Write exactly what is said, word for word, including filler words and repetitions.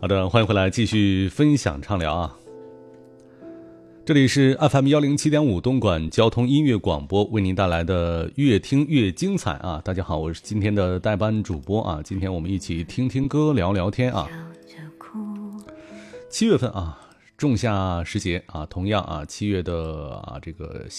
好的，欢迎回来继续分享畅聊啊。这里是 F M 一零七点五东莞交通音乐广播为您带来的越听越精彩啊！大家好，我是今天的代班主播啊。今天我们一起听听歌聊聊天啊。七月份啊，仲夏时节啊，同样啊，七月的啊这个